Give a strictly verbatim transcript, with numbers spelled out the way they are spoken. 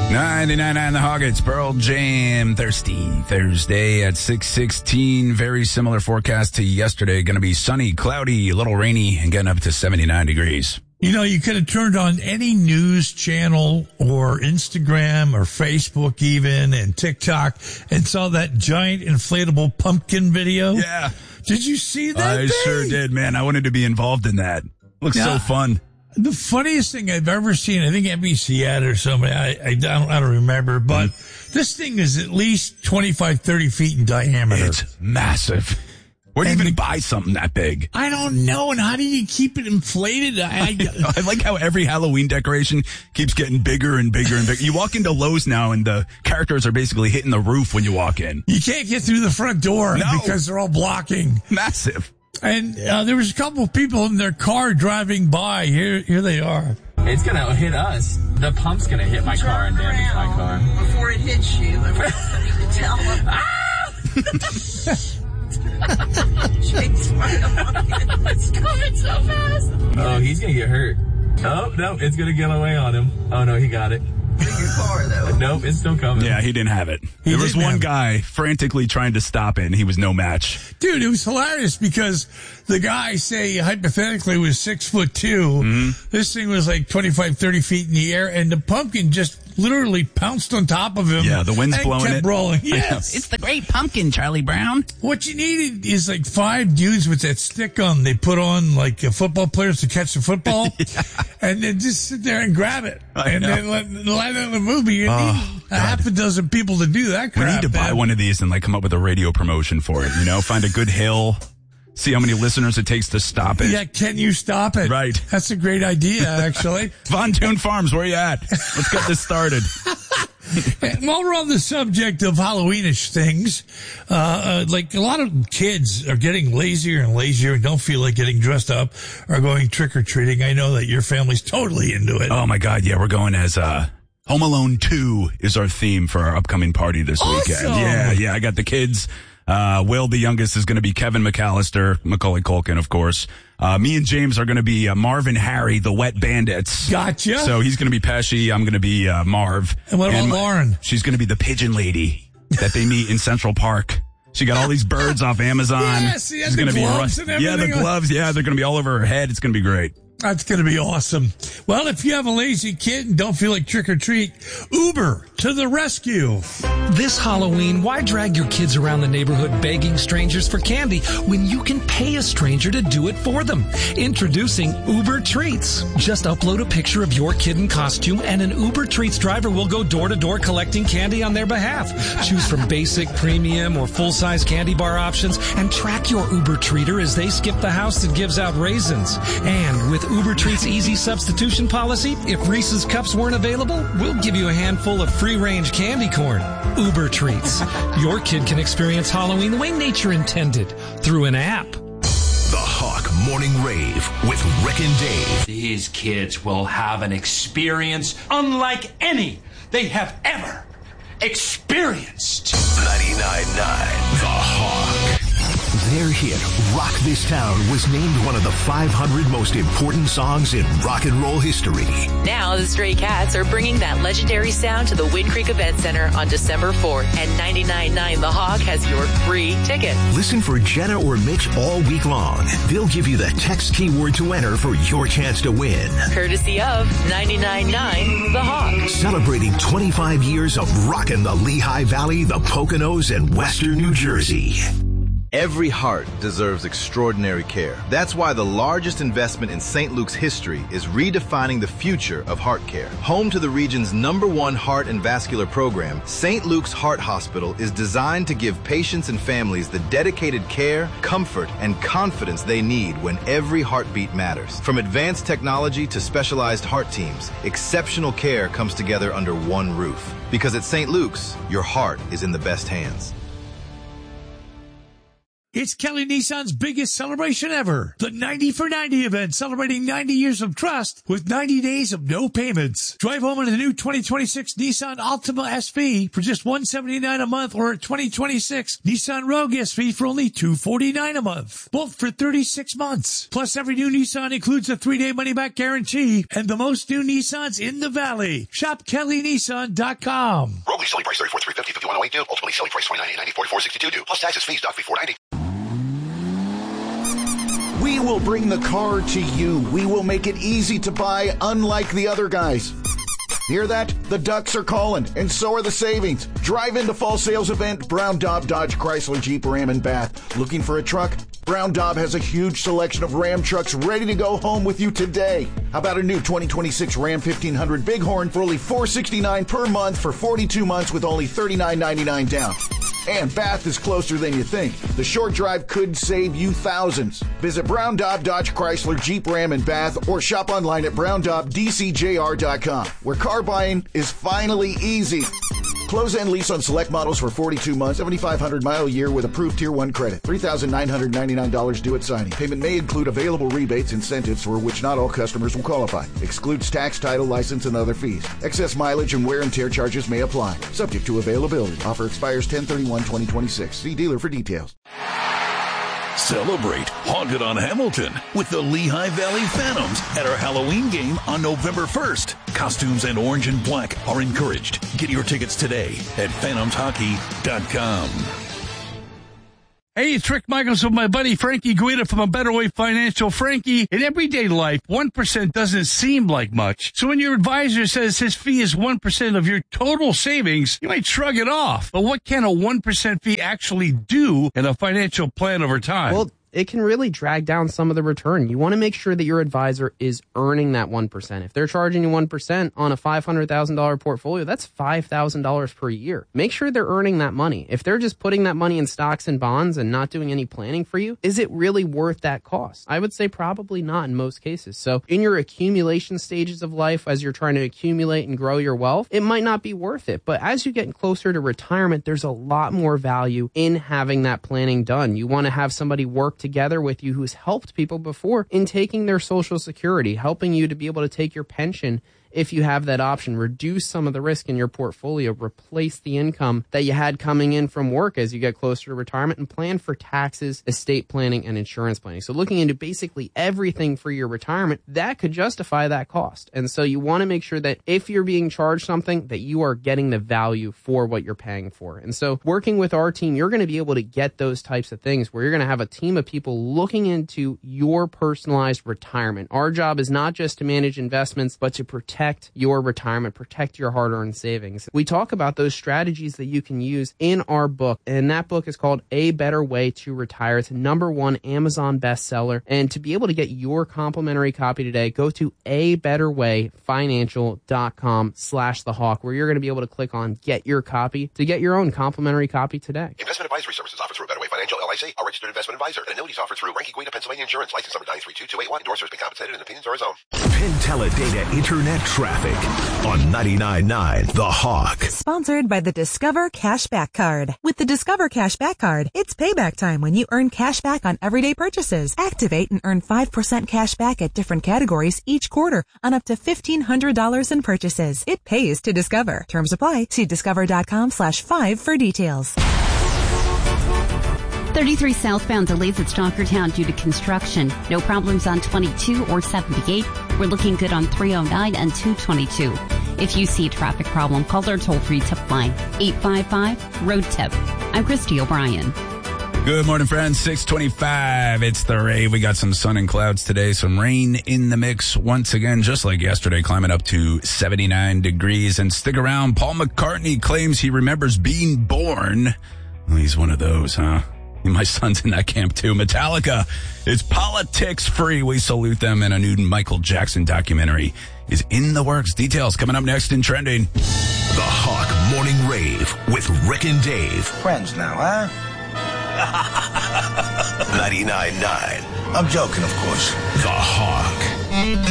ninety-nine point nine The Hog, it's Pearl Jam. Thirsty Thursday at six sixteen. Very similar forecast to yesterday. Going to be sunny, cloudy, a little rainy, and getting up to seventy-nine degrees. You know, you could have turned on any news channel or Instagram or Facebook even and TikTok and saw that giant inflatable pumpkin video. Yeah. Did you see that I thing? sure did, man. I wanted to be involved in that. Looks Yeah. so fun. The funniest thing I've ever seen, I think N B C had or somebody, I, I, don't, I don't remember, but mm. this thing is at least twenty-five, thirty feet in diameter. It's massive. Where do you And even the- buy something that big? I don't know. And how do you keep it inflated? I, I, I like how every Halloween decoration keeps getting bigger and bigger and bigger. You walk into Lowe's now and the characters are basically hitting the roof when you walk in. you can't get through the front door No. because they're all blocking. Massive. And uh, there was a couple of people in their car driving by. Here, here they are. It's gonna hit us. The pump's gonna hit my car and damage my car. Before it hits you, I want somebody to tell them. Chase my It's coming so fast. Oh, he's gonna get hurt. Oh, no, it's gonna get away on him. Oh, no, he got it. your car, though. Nope, it's still coming. Yeah, he didn't have it. He there was didn't one have it. guy frantically trying to stop it, and he was no match. Dude, it was hilarious because the guy, say, hypothetically was six foot two. Mm-hmm. This thing was like twenty-five, thirty feet in the air, and the pumpkin just literally pounced on top of him. Yeah, the wind's and blowing kept it. rolling. Yes. It's the great pumpkin, Charlie Brown. What you needed is like five dudes with that stick on they put on like uh, football players to catch the football, yeah. and then just sit there and grab it, I and know. then let, let it in the movie. You Oh, need a half a dozen people to do that crap. We need to buy man. one of these and like come up with a radio promotion for it. You know, find a good hill, see how many listeners it takes to stop it. Yeah, can you stop it? Right. That's a great idea, actually. Von Toon Farms, where you at? Let's get this started. While we're on the subject of Halloweenish things, uh, uh, like a lot of kids are getting lazier and lazier and don't feel like getting dressed up or going trick-or-treating. I know that your family's totally into it. Oh my God, yeah, we're going as uh Home Alone two is our theme for our upcoming party this Awesome. weekend. Yeah, yeah, I got the kids. Uh, Will, the youngest, is going to be Kevin McAllister, Macaulay Culkin, of course. Uh, me and James are going to be uh, Marv and Harry, the Wet Bandits. Gotcha. So he's going to be Pesci. I'm going to be uh, Marv. And what about my- Lauren? She's going to be the pigeon lady that they meet in Central Park. She got all these birds off Amazon. Yes, she had She's the gonna be gloves ru- and Yeah, the everything. gloves. Yeah, they're going to be all over her head. It's going to be great. That's going to be awesome. Well, if you have a lazy kid and don't feel like trick-or-treat, Uber to the rescue. This Halloween, why drag your kids around the neighborhood begging strangers for candy when you can pay a stranger to do it for them? Introducing Uber Treats. Just upload a picture of your kid in costume and an Uber Treats driver will go door to door collecting candy on their behalf. Choose from basic, premium, or full-size candy bar options and track your Uber treater as they skip the house that gives out raisins. And with Uber Treats easy substitution policy, if Reese's Cups weren't available, we'll give you a handful of free-range candy corn. Uber Treats. Your kid can experience Halloween the way nature intended through an app. The Hawk Morning Rave with Rick and Dave. These kids will have an experience unlike any they have ever experienced. ninety-nine point nine The Hawk. Their hit, Rock This Town, was named one of the five hundred most important songs in rock and roll history. Now the Stray Cats are bringing that legendary sound to the Wind Creek Event Center on December fourth, and ninety-nine point nine The Hawk has your free ticket. Listen for Jenna or Mitch all week long. They'll give you the text keyword to enter for your chance to win. Courtesy of ninety-nine point nine The Hawk. Celebrating twenty-five years of rockin' the Lehigh Valley, the Poconos, and Western New Jersey. Every heart deserves extraordinary care. That's why the largest investment in Saint Luke's history is redefining the future of heart care. Home to the region's number one heart and vascular program, Saint Luke's Heart Hospital is designed to give patients and families the dedicated care, comfort, and confidence they need when every heartbeat matters. From advanced technology to specialized heart teams, exceptional care comes together under one roof. Because at Saint Luke's, your heart is in the best hands. It's Kelly Nissan's biggest celebration ever. The ninety for ninety event, celebrating ninety years of trust with ninety days of no payments. Drive home in a new twenty twenty-six Nissan Altima S V for just one hundred seventy-nine dollars a month, or a twenty twenty-six Nissan Rogue S V for only two hundred forty-nine dollars a month. Both for thirty-six months. Plus, every new Nissan includes a three-day money-back guarantee and the most new Nissans in the Valley. Shop Kelly Nissan dot com. Rogue lease selling price thirty-four thousand three hundred fifty dollars, fifty-one thousand eighty-two dollars. Ultimately selling price twenty-nine thousand eight hundred ninety-four thousand four hundred sixty-two dollars due. Plus taxes, fees, doc fee four hundred ninety dollars. We will bring the car to you. We will make it easy to buy, unlike the other guys. Hear that? The Ducks are calling, and so are the savings. Drive into fall sales event, Brown Daub Dodge Chrysler Jeep Ram and Bath. Looking for a truck? Brown Daub has a huge selection of Ram trucks ready to go home with you today. How about a new twenty twenty-six Ram fifteen hundred Bighorn for only four hundred sixty-nine dollars per month for forty-two months with only thirty-nine ninety-nine down? And Bath is closer than you think. The short drive could save you thousands. Visit Brown Daub Dodge Chrysler Jeep Ram and Bath or shop online at brown daub d c j r dot com, where car buying is finally easy. Close and lease on select models for forty-two months, seventy-five hundred mile a year with approved Tier one credit. three thousand nine hundred ninety-nine dollars due at signing. Payment may include available rebates, incentives for which not all customers will qualify. Excludes tax, title, license, and other fees. Excess mileage and wear and tear charges may apply. Subject to availability. Offer expires ten thirty-one twenty twenty-six. See dealer for details. Celebrate Haunted on Hamilton with the Lehigh Valley Phantoms at our Halloween game on November first. Costumes and orange and black are encouraged. Get your tickets today at phantoms hockey dot com. Hey, it's Rick Michaels with my buddy Frankie Guida from A Better Way Financial. Frankie, in everyday life, one percent doesn't seem like much. So when your advisor says his fee is one percent of your total savings, you might shrug it off. But what can a one percent fee actually do in a financial plan over time? Well, it can really drag down some of the return. You want to make sure that your advisor is earning that one percent. If they're charging you one percent on a five hundred thousand dollars portfolio, that's five thousand dollars per year. Make sure they're earning that money. If they're just putting that money in stocks and bonds and not doing any planning for you, is it really worth that cost? I would say probably not in most cases. So in your accumulation stages of life, as you're trying to accumulate and grow your wealth, it might not be worth it. But as you get closer to retirement, there's a lot more value in having that planning done. You want to have somebody work together with you who's helped people before in taking their Social Security, helping you to be able to take your pension if you have that option, reduce some of the risk in your portfolio, replace the income that you had coming in from work as you get closer to retirement, and plan for taxes, estate planning, and insurance planning. So looking into basically everything for your retirement, that could justify that cost. And so you want to make sure that if you're being charged something, that you are getting the value for what you're paying for. And so working with our team, you're going to be able to get those types of things where you're going to have a team of people looking into your personalized retirement. Our job is not just to manage investments, but to protect Protect your retirement, protect your hard-earned savings. We talk about those strategies that you can use in our book, and that book is called A Better Way to Retire. It's a number one Amazon bestseller, and to be able to get your complimentary copy today, go to a better way financial dot com slash the hawk, where you're going to be able to click on Get Your Copy to get your own complimentary copy today. Investment advisory services offered through A Better Way Financial, L I C, a registered investment advisor, and annuities offered through Ranky Guida, Pennsylvania Insurance, license number nine three two two eight one. Endorsers been compensated and opinions are his own. Penteledata Internet Traffic on ninety-nine point nine The Hawk. Sponsored by the Discover Cashback Card. With the Discover Cashback Card, it's payback time when you earn cash back on everyday purchases. Activate and earn five percent cash back at different categories each quarter on up to fifteen hundred dollars in purchases. It pays to Discover. Terms apply. See discover.com slash five for details. thirty-three southbound delays at Stockertown due to construction. No problems on twenty-two or seventy-eight. We're looking good on three oh nine and two twenty-two. If you see a traffic problem, call our toll-free tip line, eight five five road tip. I'm Christy O'Brien. Good morning, friends. six twenty-five. It's the rave. We got some sun and clouds today. Some rain in the mix once again, just like yesterday, climbing up to seventy-nine degrees. And stick around. Paul McCartney claims he remembers being born. Well, he's one of those, huh? My son's in that camp, too. Metallica is politics free. We salute them. And a new Michael Jackson documentary is in the works. Details coming up next in Trending. The Hawk Morning Rave with Rick and Dave. Friends now, huh? ninety-nine point nine I'm joking, of course. The Hawk.